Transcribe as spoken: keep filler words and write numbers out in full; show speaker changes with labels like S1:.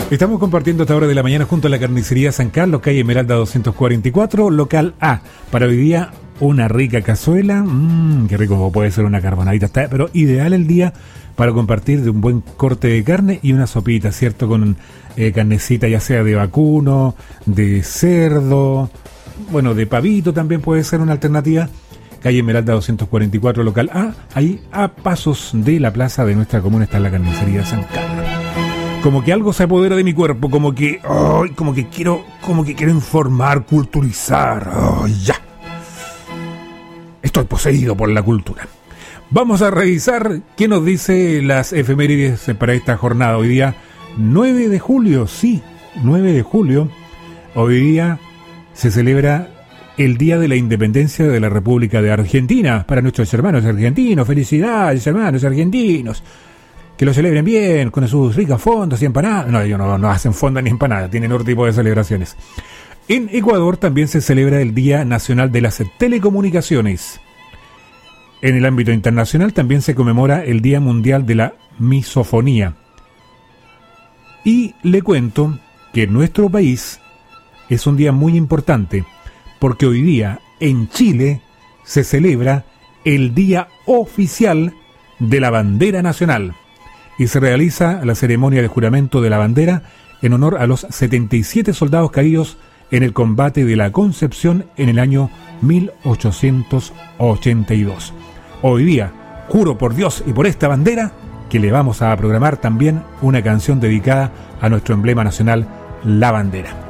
S1: Estamos compartiendo a esta hora de la mañana junto a la carnicería San Carlos, calle Esmeralda doscientos cuarenta y cuatro, local A. Para hoy día, una rica cazuela. Mmm, qué rico puede ser una carbonadita. Está, pero ideal el día para compartir de un buen corte de carne y una sopita, ¿cierto? Con eh, carnecita ya sea de vacuno, de cerdo, bueno, de pavito también puede ser una alternativa. Calle Esmeralda doscientos cuarenta y cuatro, local A. Ahí a pasos de la plaza de nuestra comuna está la carnicería San Carlos. Como que algo se apodera de mi cuerpo, como que, oh, como que quiero, como que quiero informar, culturizar. Oh, ya. Estoy poseído por la cultura. Vamos a revisar qué nos dice las efemérides para esta jornada. Hoy día, nueve de julio, sí, nueve de julio. Hoy día se celebra el Día de la Independencia de la República de Argentina. Para nuestros hermanos argentinos, felicidades, hermanos argentinos. Que lo celebren bien, con sus ricas fondas y empanadas. No, ellos no, no hacen fondas ni empanadas, tienen otro tipo de celebraciones. En Ecuador también se celebra el Día Nacional de las Telecomunicaciones. En el ámbito internacional también se conmemora el Día Mundial de la Misofonía. Y le cuento que en nuestro país es un día muy importante, porque hoy día en Chile se celebra el Día Oficial de la Bandera Nacional. Y se realiza la ceremonia de juramento de la bandera en honor a los setenta y siete soldados caídos en el combate de la Concepción en el año mil ochocientos ochenta y dos. Hoy día, juro por Dios y por esta bandera, que le vamos a programar también una canción dedicada a nuestro emblema nacional, la bandera.